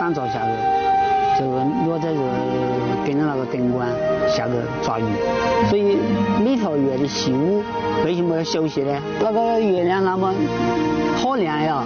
赶早下去，这个落在这个跟着那个灯管下去抓鱼，所以每条月的晞午为什么要休息呢？那个月亮那么好亮呀。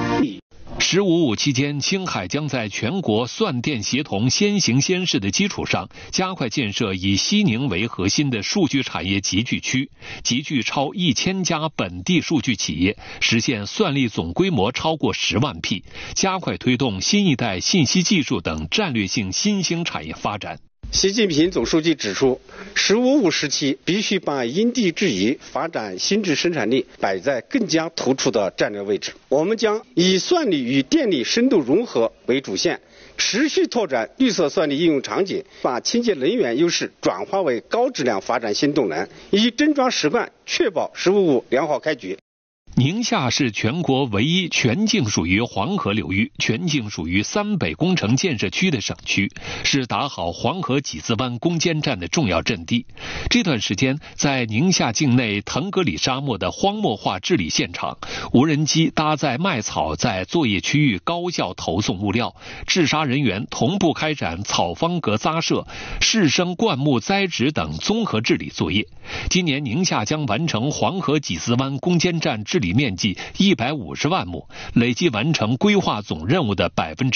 15.5期间，青海将在全国算电协同先行先试的基础上，加快建设以西宁为核心的数据产业集聚区，集聚超1000家本地数据企业，实现算力总规模超过10万匹，加快推动新一代信息技术等战略性新兴产业发展。 习近平总书记指出，15.5时期必须把因地制宜发展新质生产力摆在更加突出的战略位置。我们将以算力与电力深度融合为主线，持续拓展绿色算力应用场景，把清洁能源优势转化为高质量发展新动能，以真抓实干，确保15.5良好开局。 宁夏是全国唯一全境属于黄河流域、全境属于三北工程建设区的省区，是打好黄河几字湾攻坚战的重要阵地。这段时间，在宁夏境内腾格里沙漠的荒漠化治理现场，无人机搭载麦草在作业区域高效投送物料，治沙人员同步开展草方格扎设、适生灌木栽植等综合治理作业。今年宁夏将完成黄河几字湾攻坚战治理面积150万亩，累计完成规划总任务的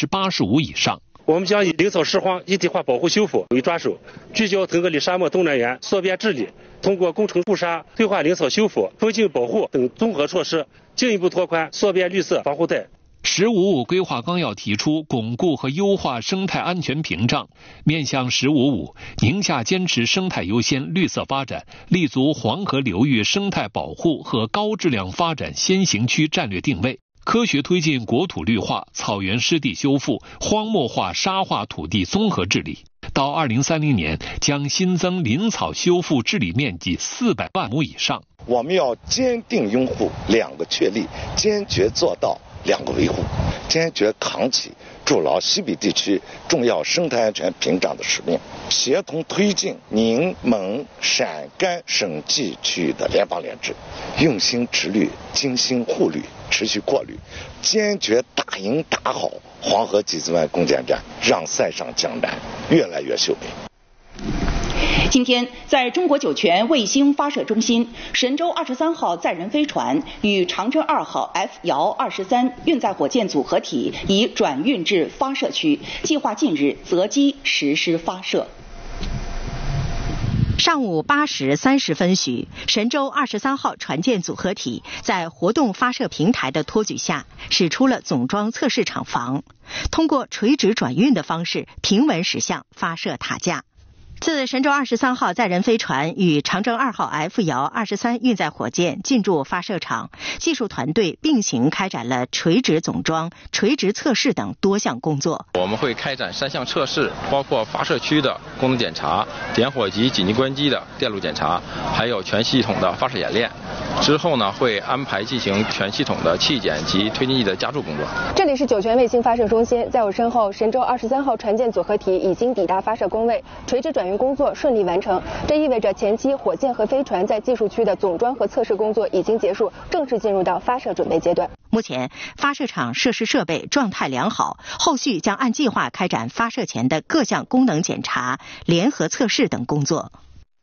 85%以上。 我们将以林草拾荒一体化保护修复为抓手，聚焦腾格里沙漠东南沿缩边治理，通过工程固沙、退化林草修复、风景保护等综合措施，进一步拓宽缩边绿色防护带。 15.5规划纲要提出巩固和优化生态安全屏障，面向15.5，宁夏坚持生态优先、绿色发展，立足黄河流域生态保护和高质量发展先行区战略定位，科学推进国土绿化、草原湿地修复、荒漠化沙化土地综合治理。到2030年，将新增林草修复治理面积400万亩以上。 我们要坚定拥护2个确立，坚决做到2个维护，坚决扛起筑牢西北地区重要生态安全屏障的使命，协同推进宁蒙陕甘省际区域的联防联治，用心直虑，精心护虑，持续过滤，坚决打赢打好黄河几字湾攻坚战，让塞上江南越来越秀美。 今天，在中国酒泉卫星发射中心，神舟23号载人飞船与长征2号 F-23运载火箭组合体已转运至发射区，计划近日择机实施发射。 上午8时30分许，神舟23号船舰组合体在活动发射平台的托举下，驶出了总装测试厂房，通过垂直转运的方式平稳驶向发射塔架。自神舟23号载人飞船与长征2号 F-23运载火箭进驻发射场，技术团队并行开展了垂直总装、垂直测试等多项工作。 我们会开展3项测试，包括发射区的功能检查、点火及紧急关机的电路检查，还有全系统的发射演练。之后呢，会安排进行全系统的气检及推进剂的加注工作。 这里是酒泉卫星发射中心，在我身后，神舟23号船舰组合体已经抵达发射工位，垂直转运工作顺利完成。这意味着前期火箭和飞船在技术区的总装和测试工作已经结束，正式进入到发射准备阶段。 目前，发射场设施设备状态良好，后续将按计划开展发射前的各项功能检查、联合测试等工作。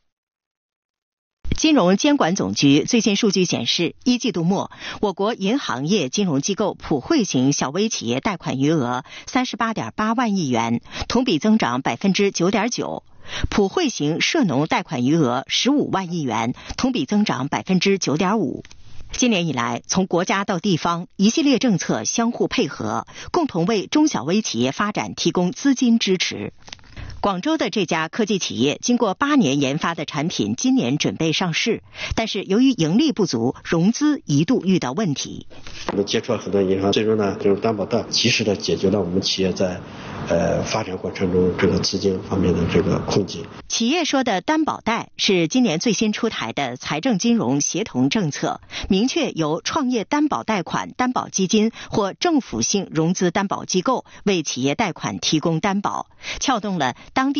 金融监管总局最新数据显示，1季度末，我国银行业金融机构普惠型小微企业贷款余额 38.8 万亿元，同比增长 9.9%。普惠型涉农贷款余额15万亿元，同比增长 9.5%。今年以来，从国家到地方，一系列政策相互配合，共同为中小微企业发展提供资金支持。广州的这家科技企业经过8年研发的产品，今年准备上市，但是由于盈利不足，融资一度遇到问题。 我们接触了很多银行，最终呢，这种担保贷及时的解决了我们企业在发展过程中这个资金方面的这个困境。 企业说的担保贷是今年最新出台的财政金融协同政策，明确由创业担保贷款担保基金或政府性融资担保机构为企业贷款提供担保，撬动了当地